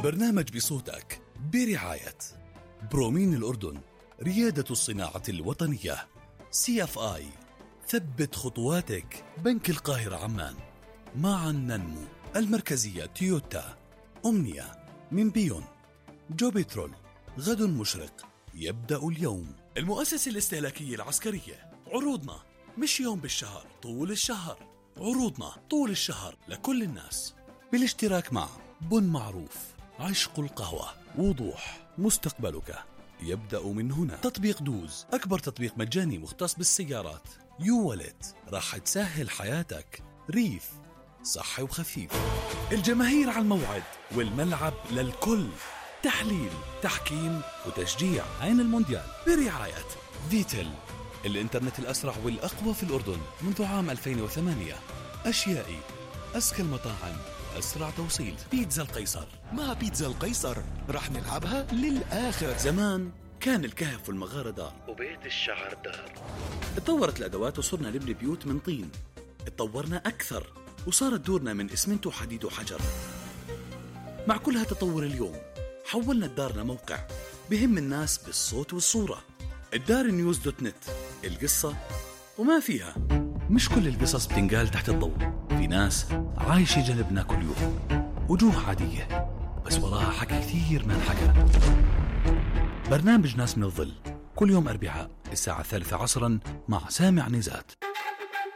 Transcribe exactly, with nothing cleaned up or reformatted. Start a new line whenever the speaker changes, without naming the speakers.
برنامج بصوتك برعاية برومين الأردن، ريادة الصناعة الوطنية. سي اف آي، ثبت خطواتك. بنك القاهرة عمان، معا ننمو. المركزية تويوتا. أمنية من بيون. جو بترول، غد مشرق يبدأ اليوم. المؤسسة الاستهلاكية العسكرية، عروضنا مش يوم بالشهر، طول الشهر. عروضنا طول الشهر لكل الناس، بالاشتراك مع بن معروف، عشق القهوة، وضوح. مستقبلك يبدأ من هنا. تطبيق دوز، أكبر تطبيق مجاني مختص بالسيارات. يو ولت، راح تسهل حياتك. ريف، صحي وخفيف. الجماهير على الموعد والملعب للكل. تحليل، تحكيم وتشجيع. عين المونديال برعاية فيتل، الإنترنت الأسرع والأقوى في الأردن منذ عام ألفين وثمانية. أشيائي، أزكى المطاعم، أسرع توصيل. بيتزا القيصر،
مع بيتزا القيصر رح نلعبها للآخر.
زمان كان الكهف والمغارة دار وبيت الشعر دار. اتطورت الأدوات وصرنا نبني بيوت من طين. اتطورنا أكثر وصارت دورنا من إسمنت وحديد وحجر. مع كل هالتطور اليوم حولنا الدار لموقع بهم الناس بالصوت والصورة. الدار نيوز دوت نت، القصة وما فيها. مش كل القصص بتنقال تحت الضوء. في ناس عايشة جنبنا كل يوم، وجوه عادية بس وراها حكي كثير ما انحكى. برنامج ناس من الظل كل يوم أربعاء الساعة الثالثة عصرا مع سامع نزات.